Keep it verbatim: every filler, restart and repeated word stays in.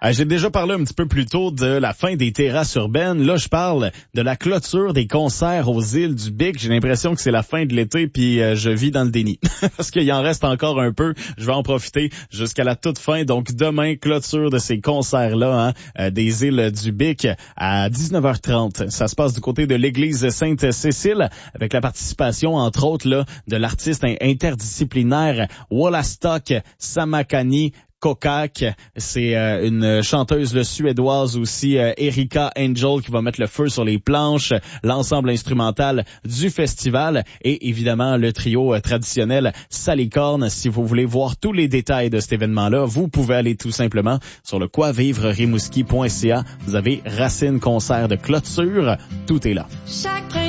Euh, j'ai déjà parlé un petit peu plus tôt de la fin des terrasses urbaines. Là, je parle de la clôture des concerts aux îles du Bic. J'ai l'impression que c'est la fin de l'été, puis euh, je vis dans le déni. Parce qu'il en reste encore un peu. Je vais en profiter jusqu'à la toute fin. Donc, demain, clôture de ces concerts-là, hein, euh, des îles du Bic à dix-neuf heures trente. Ça se passe du côté de l'église Sainte-Cécile, avec la participation, entre autres, là, de l'artiste interdisciplinaire Wallastock Samakani Kokak. C'est euh, une chanteuse le suédoise aussi, euh, Erika Angel, qui va mettre le feu sur les planches, l'ensemble instrumental du festival et évidemment le trio euh, traditionnel Salicorne. Si vous voulez voir tous les détails de cet événement-là, vous pouvez aller tout simplement sur le quoi vivre rimouski point c a. Vous avez Racine concert de clôture, tout est là. Chaque